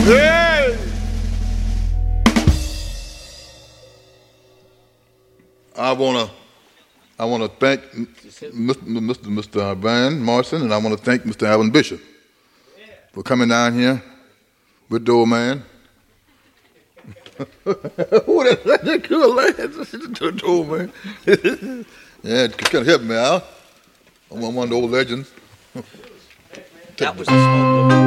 Hey! I wanna thank Mr. Van Morrison, and I want to thank Mr. Alvin Bishop for coming down here with the old man. Oh, that's good, lad. The old man. Yeah, it kind of helped me out. I'm one of the old legends. That was a smoke.